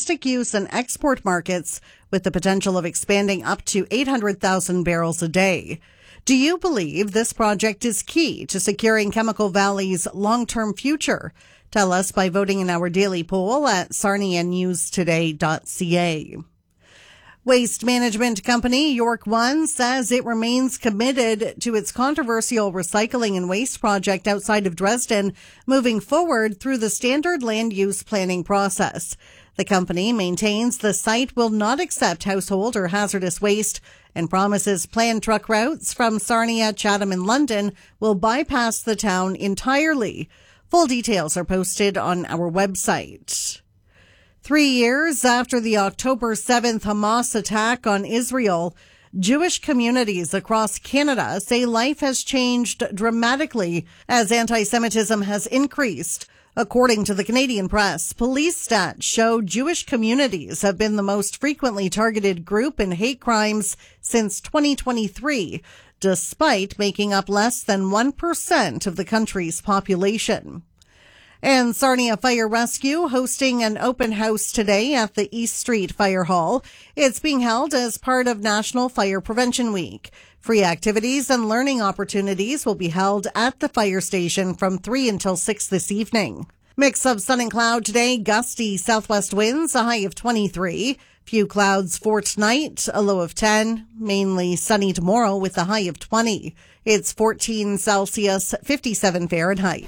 domestic use and export markets with the potential of expanding up to 800,000 barrels a day. Do you believe this project is key to securing Chemical Valley's long-term future? Tell us by voting in our daily poll at sarnianewstoday.ca. Waste management company York One says it remains committed to its controversial recycling and waste project outside of Dresden, moving forward through the standard land use planning process. The company maintains the site will not accept household or hazardous waste and promises planned truck routes from Sarnia, Chatham, and London will bypass the town entirely. Full details are posted on our website. 3 years after the October 7th Hamas attack on Israel, Jewish communities across Canada say life has changed dramatically as anti-Semitism has increased. According to the Canadian Press, police stats show Jewish communities have been the most frequently targeted group in hate crimes since 2023, despite making up less than 1% of the country's population. And Sarnia Fire Rescue hosting an open house today at the East Street Fire Hall. It's being held as part of National Fire Prevention Week. Free activities and learning opportunities will be held at the fire station from 3 until 6 this evening. Mix of sun and cloud today, gusty southwest winds, a high of 23. Few clouds for tonight, a low of 10. Mainly sunny tomorrow with a high of 20. It's 14 Celsius, 57 Fahrenheit.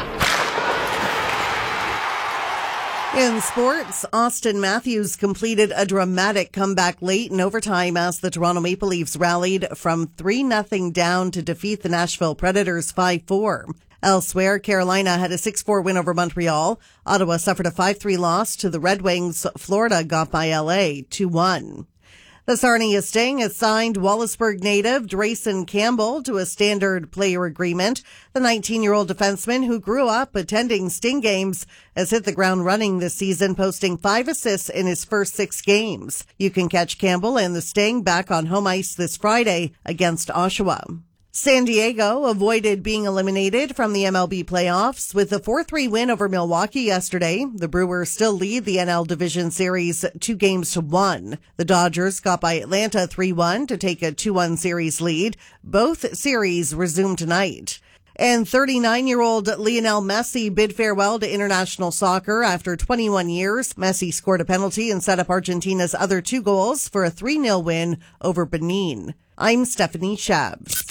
In sports, Austin Matthews completed a dramatic comeback late in overtime as the Toronto Maple Leafs rallied from 3-0 down to defeat the Nashville Predators 5-4. Elsewhere, Carolina had a 6-4 win over Montreal. Ottawa suffered a 5-3 loss to the Red Wings. Florida got by LA 2-1. The Sarnia Sting has signed Wallaceburg native Drayson Campbell to a standard player agreement. The 19-year-old defenseman who grew up attending Sting games has hit the ground running this season, posting 5 assists in his first 6 games. You can catch Campbell and the Sting back on home ice this Friday against Oshawa. San Diego avoided being eliminated from the MLB playoffs with a 4-3 win over Milwaukee yesterday. The Brewers still lead the NL Division Series 2-1. The Dodgers got by Atlanta 3-1 to take a 2-1 series lead. Both series resume tonight. And 39-year-old Lionel Messi bid farewell to international soccer after 21 years. Messi scored a penalty and set up Argentina's other 2 goals for a 3-0 win over Benin. I'm Stephanie Shabs.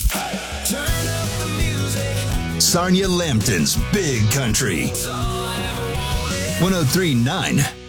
Sarnia Lambton's Big Country. 103.9